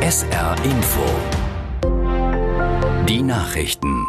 SR Info. Die Nachrichten.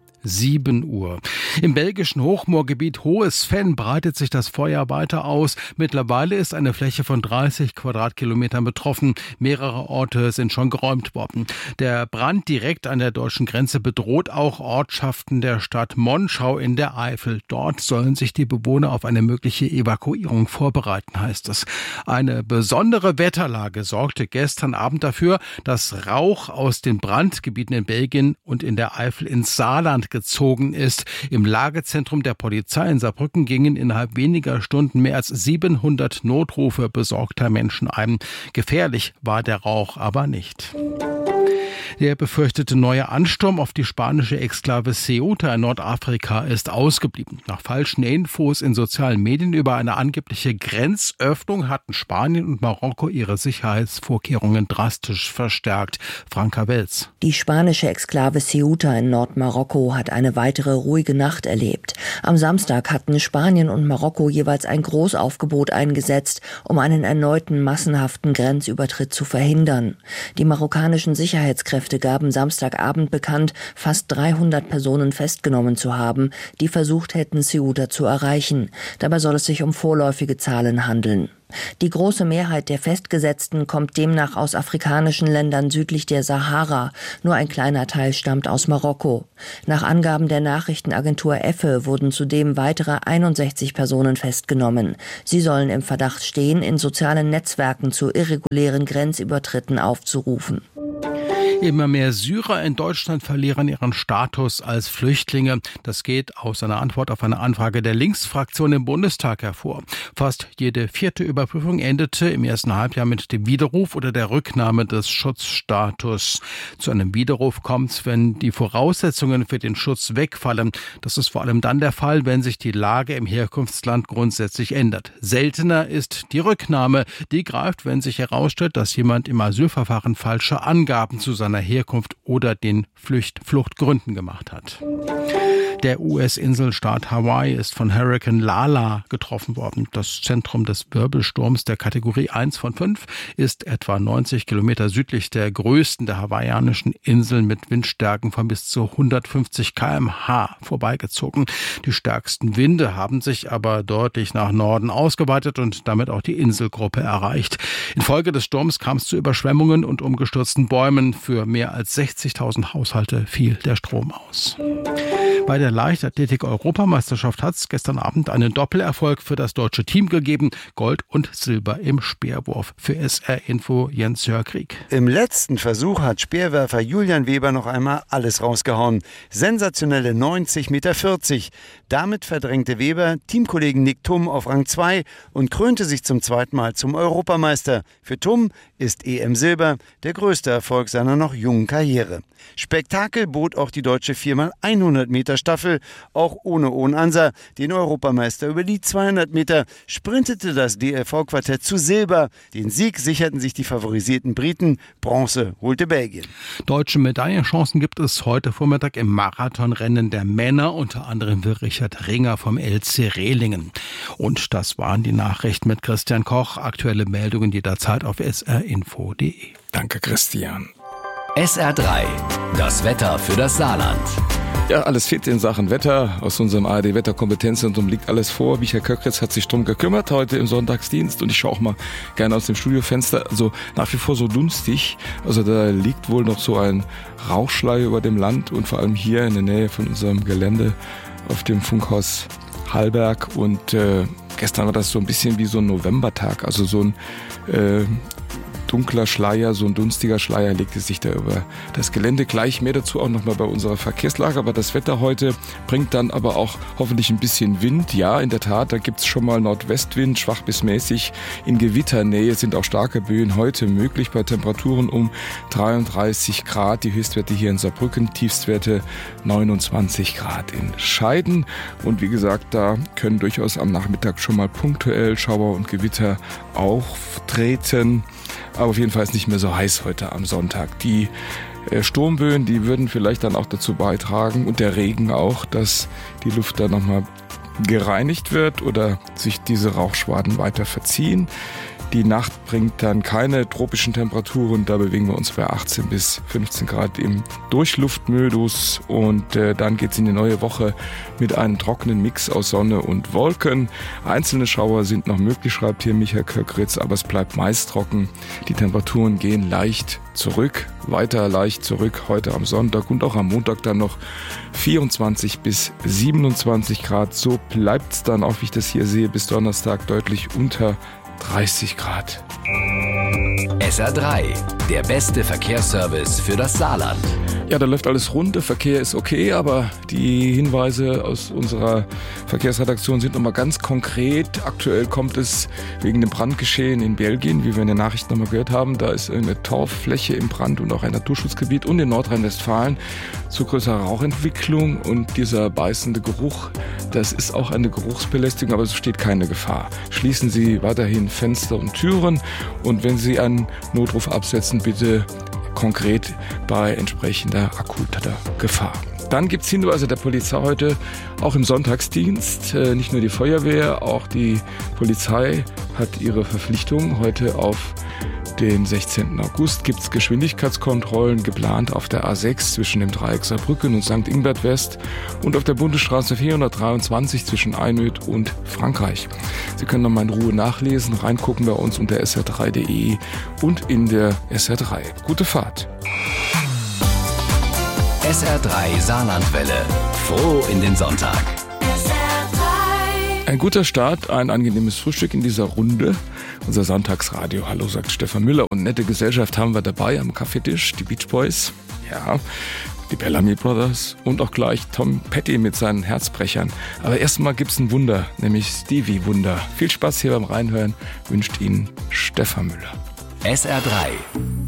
7 Uhr. Im belgischen Hochmoorgebiet Hohes-Venn breitet sich das Feuer weiter aus. Mittlerweile ist eine Fläche von 30 Quadratkilometern betroffen. Mehrere Orte sind schon geräumt worden. Der Brand direkt an der deutschen Grenze bedroht auch Ortschaften der Stadt Monschau in der Eifel. Dort sollen sich die Bewohner auf eine mögliche Evakuierung vorbereiten, heißt es. Eine besondere Wetterlage sorgte gestern Abend dafür, dass Rauch aus den Brandgebieten in Belgien und in der Eifel ins Saarland gezogen ist. Im Lagezentrum der Polizei in Saarbrücken gingen innerhalb weniger Stunden mehr als 700 Notrufe besorgter Menschen ein. Gefährlich war der Rauch aber nicht. Der befürchtete neue Ansturm auf die spanische Exklave Ceuta in Nordafrika ist ausgeblieben. Nach falschen Infos in sozialen Medien über eine angebliche Grenzöffnung hatten Spanien und Marokko ihre Sicherheitsvorkehrungen drastisch verstärkt. Franka Welz. Die spanische Exklave Ceuta in Nordmarokko hat eine weitere ruhige Nacht erlebt. Am Samstag hatten Spanien und Marokko jeweils ein Großaufgebot eingesetzt, um einen erneuten massenhaften Grenzübertritt zu verhindern. Die marokkanischen Sicherheitskräfte gaben Samstagabend bekannt, fast 300 Personen festgenommen zu haben, die versucht hätten, Ceuta zu erreichen. Dabei soll es sich um vorläufige Zahlen handeln. Die große Mehrheit der Festgesetzten kommt demnach aus afrikanischen Ländern südlich der Sahara. Nur ein kleiner Teil stammt aus Marokko. Nach Angaben der Nachrichtenagentur EFE wurden zudem weitere 61 Personen festgenommen. Sie sollen im Verdacht stehen, in sozialen Netzwerken zu irregulären Grenzübertritten aufzurufen. Immer mehr Syrer in Deutschland verlieren ihren Status als Flüchtlinge. Das geht aus einer Antwort auf eine Anfrage der Linksfraktion im Bundestag hervor. Fast jede 4. Überprüfung endete im ersten Halbjahr mit dem Widerruf oder der Rücknahme des Schutzstatus. Zu einem Widerruf kommt es, wenn die Voraussetzungen für den Schutz wegfallen. Das ist vor allem dann der Fall, wenn sich die Lage im Herkunftsland grundsätzlich ändert. Seltener ist die Rücknahme. Die greift, wenn sich herausstellt, dass jemand im Asylverfahren falsche Angaben zu seiner Herkunft oder den Fluchtgründen gemacht hat. Der US-Inselstaat Hawaii ist von Hurrikan Lala getroffen worden. Das Zentrum des Wirbelsturms der Kategorie 1 von 5 ist etwa 90 Kilometer südlich der größten der hawaiianischen Inseln mit Windstärken von bis zu 150 km/h vorbeigezogen. Die stärksten Winde haben sich aber deutlich nach Norden ausgeweitet und damit auch die Inselgruppe erreicht. Infolge des Sturms kam es zu Überschwemmungen und umgestürzten Bäumen. Für mehr als 60.000 Haushalte fiel der Strom aus. Bei der Leichtathletik-Europameisterschaft hat es gestern Abend einen Doppelerfolg für das deutsche Team gegeben. Gold und Silber im Speerwurf. Für SR Info Jens-Jörg Krieg. Im letzten Versuch hat Speerwerfer Julian Weber noch einmal alles rausgehauen. Sensationelle 90,40 Meter. Damit verdrängte Weber Teamkollegen Nick Thum auf Rang 2 und krönte sich zum zweiten Mal zum Europameister. Für Thum ist EM-Silber der größte Erfolg seiner noch jungen Karriere. Spektakel bot auch die deutsche 4x100 Meter Staffel, auch ohne Ansa. Den Europameister über die 200 Meter sprintete das DLV-Quartett zu Silber. Den Sieg sicherten sich die favorisierten Briten. Bronze holte Belgien. Deutsche Medaillenchancen gibt es heute Vormittag im Marathonrennen der Männer, unter anderem für Richard Ringer vom LC Rehlingen. Und das waren die Nachrichten mit Christian Koch. Aktuelle Meldungen jederzeit auf srinfo.de. Danke, Christian. SR3, das Wetter für das Saarland. Ja, alles fit in Sachen Wetter. Aus unserem ARD-Wetterkompetenzzentrum liegt alles vor. Michael Köckritz hat sich drum gekümmert heute im Sonntagsdienst und ich schaue auch mal gerne aus dem Studiofenster. Also nach wie vor so dunstig. Also da liegt wohl noch so ein Rauchschleier über dem Land und vor allem hier in der Nähe von unserem Gelände auf dem Funkhaus Hallberg. Und gestern war das so ein bisschen wie so ein Novembertag. Also so ein dunkler Schleier, so ein dunstiger Schleier legte sich da über das Gelände. Gleich mehr dazu auch nochmal bei unserer Verkehrslage. Aber das Wetter heute bringt dann aber auch hoffentlich ein bisschen Wind. Ja, in der Tat, da gibt's schon mal Nordwestwind, schwach bis mäßig. In Gewitternähe sind auch starke Böen heute möglich bei Temperaturen um 33 Grad. Die Höchstwerte hier in Saarbrücken, Tiefstwerte 29 Grad in Scheiden. Und wie gesagt, da können durchaus am Nachmittag schon mal punktuell Schauer und Gewitter auftreten. Aber auf jeden Fall ist nicht mehr so heiß heute am Sonntag. Die Sturmböen, die würden vielleicht dann auch dazu beitragen und der Regen auch, dass die Luft dann nochmal gereinigt wird oder sich diese Rauchschwaden weiter verziehen. Die Nacht bringt dann keine tropischen Temperaturen. Da bewegen wir uns bei 18 bis 15 Grad im Durchluftmodus. Und dann geht es in die neue Woche mit einem trockenen Mix aus Sonne und Wolken. Einzelne Schauer sind noch möglich, schreibt hier Michael Köckritz, aber es bleibt meist trocken. Die Temperaturen gehen leicht zurück, weiter leicht zurück, heute am Sonntag und auch am Montag dann noch 24 bis 27 Grad. So bleibt es dann auch, wie ich das hier sehe, bis Donnerstag deutlich unter 30 Grad. SR3, der beste Verkehrsservice für das Saarland. Ja, da läuft alles rund, der Verkehr ist okay, aber die Hinweise aus unserer Verkehrsredaktion sind nochmal ganz konkret. Aktuell kommt es wegen dem Brandgeschehen in Belgien, wie wir in den Nachrichten nochmal gehört haben. Da ist eine Torffläche im Brand und auch ein Naturschutzgebiet und in Nordrhein-Westfalen zu größerer Rauchentwicklung und dieser beißende Geruch, das ist auch eine Geruchsbelästigung, aber es steht keine Gefahr. Schließen Sie weiterhin Fenster und Türen und wenn Sie einen Notruf absetzen, bitte konkret bei entsprechender akuter Gefahr. Dann gibt es Hinweise der Polizei heute, auch im Sonntagsdienst. Nicht nur die Feuerwehr, auch die Polizei hat ihre Verpflichtung. Heute auf den 16. August gibt es Geschwindigkeitskontrollen geplant auf der A6 zwischen dem Dreieck Saarbrücken und St. Ingbert West und auf der Bundesstraße 423 zwischen Einöd und Frankreich. Sie können nochmal in Ruhe nachlesen, reingucken bei uns unter sr3.de und in der SR3. Gute Fahrt! SR3 Saarlandwelle. Froh in den Sonntag. Ein guter Start, ein angenehmes Frühstück in dieser Runde. Unser Sonntagsradio. Hallo, sagt Stefan Müller. Und nette Gesellschaft haben wir dabei am Kaffeetisch. Die Beach Boys, ja, die Bellamy Brothers und auch gleich Tom Petty mit seinen Herzbrechern. Aber erstmal gibt's ein Wunder, nämlich Stevie Wunder. Viel Spaß hier beim Reinhören, wünscht Ihnen Stefan Müller. SR3.